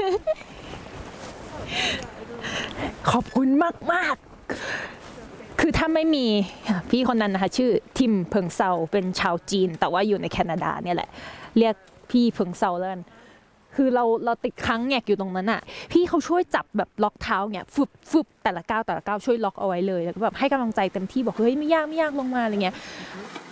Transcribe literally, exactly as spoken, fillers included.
ขอบคุณมากมากคือถ้าไม่มีพี่คนนั้นนะคะชื่อทิมเพิงเซาเป็นชาวจีนแต่ว่าอยู่ในแคนาดาเนี่ยแหละเรียกพี่เพิงเซาแล้วกันคือเราเราติดค้างแงกอยู่ตรงนั้นอ่ะพี่เขาช่วยจับแบบล็อกเท้าเนี่ยฟึบฟึบแต่ละก้าวแต่ละก้าวช่วยล็อกเอาไว้เลยแล้วก็แบบให้กำลังใจเต็มที่บอกเฮ้ยไม่ยากไม่ยากลงมาอะไรเงี้ย